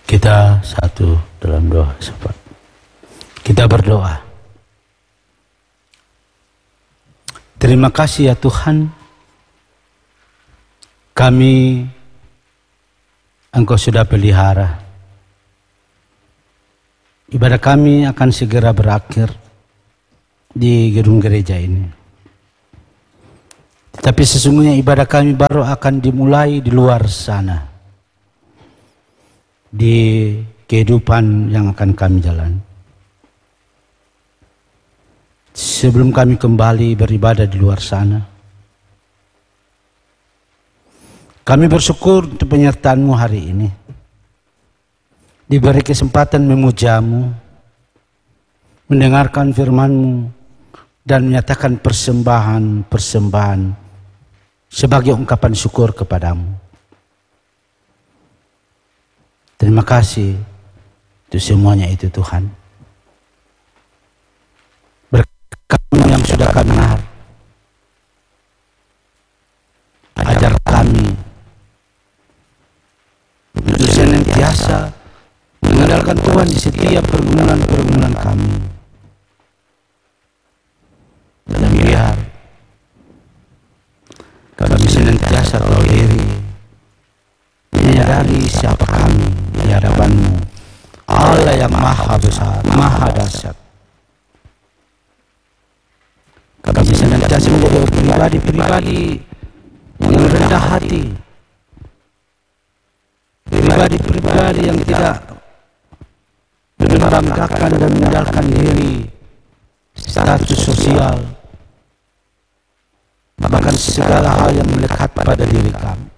Kita satu dalam doa sahabat. Kita berdoa. Terima kasih ya Tuhan, kami Engkau sudah pelihara. Ibadah kami akan segera berakhir di gedung gereja ini. Tetapi sesungguhnya ibadah kami baru akan dimulai di luar sana, di kehidupan yang akan kami jalani. Sebelum kami kembali beribadah di luar sana, kami bersyukur untuk penyertaan-Mu hari ini. Diberi kesempatan memuja-Mu, mendengarkan firman-Mu, dan menyatakan persembahan-persembahan sebagai ungkapan syukur kepadamu. Terima kasih untuk semuanya itu Tuhan. Berkat-Mu yang sudah kami dengar, ajar kami untuk senantiasa mengandalkan Tuhan di setiap pergumulan-pergumulan kami. Dan biar kami senantiasa tahu diri, menyadari siapa kami di hadapan-Mu, Allah yang maha besar, maha dahsyat. Kami senantiasa menjadi pribadi-pribadi yang rendah hati, pribadi-pribadi yang tidak membanggakan dan meninggalkan diri, status sosial, bahkan segala hal yang melekat pada diri kami.